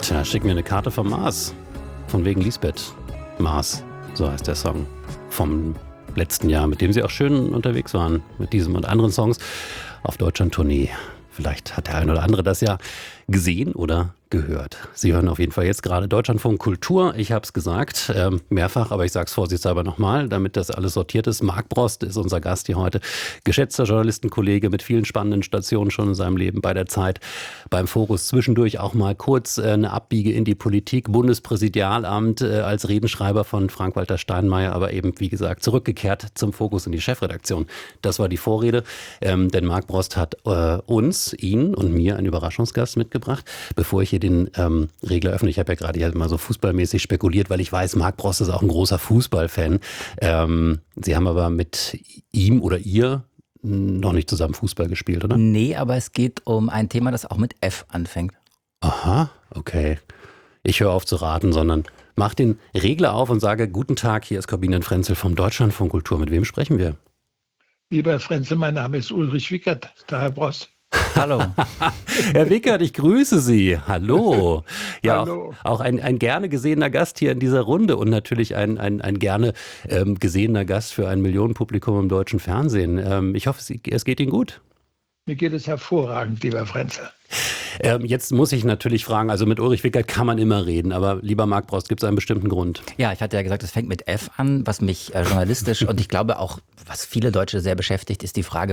Tja, schick mir eine Karte vom Mars. Von wegen Lisbeth. Mars, so heißt der Song vom letzten Jahr, mit dem sie auch schön unterwegs waren. Mit diesem und anderen Songs auf Deutschland-Tournee. Vielleicht hat der ein oder andere das ja gesehen oder gehört. Sie hören auf jeden Fall jetzt gerade Deutschlandfunk Kultur. Ich habe es gesagt, mehrfach, aber ich sage es vorsichtshalber nochmal, damit das alles sortiert ist. Marc Brost ist unser Gast hier heute. Geschätzter Journalistenkollege mit vielen spannenden Stationen schon in seinem Leben bei der Zeit, beim Fokus. Zwischendurch auch mal kurz eine Abbiege in die Politik. Bundespräsidialamt als Redenschreiber von Frank-Walter Steinmeier, aber eben, wie gesagt, zurückgekehrt zum Fokus in die Chefredaktion. Das war die Vorrede, denn Marc Brost hat ihn und mir einen Überraschungsgast mitgebracht. Bevor ich hier den Regler öffne, ich habe ja gerade mal so fußballmäßig spekuliert, weil ich weiß, Marc Brost ist auch ein großer Fußballfan. Sie haben aber mit ihm oder ihr noch nicht zusammen Fußball gespielt, oder? Nee, aber es geht um ein Thema, das auch mit F anfängt. Aha, okay. Ich höre auf zu raten, sondern mach den Regler auf und sage, guten Tag, hier ist Corbinian Frenzel vom Deutschlandfunk Kultur. Mit wem sprechen wir? Lieber Herr Frenzel, mein Name ist Ulrich Wickert, der Herr Brost. Hallo. Herr Wickert, ich grüße Sie. Hallo. Ja, Hallo. Auch ein gerne gesehener Gast hier in dieser Runde und natürlich ein gerne gesehener Gast für ein Millionenpublikum im deutschen Fernsehen. Ich hoffe, es geht Ihnen gut. Mir geht es hervorragend, lieber Frenzel. Jetzt muss ich natürlich fragen, also mit Ulrich Wickert kann man immer reden, aber lieber Marc Brost, gibt es einen bestimmten Grund? Ja, ich hatte ja gesagt, es fängt mit F an, was mich journalistisch und ich glaube auch, was viele Deutsche sehr beschäftigt, ist die Frage,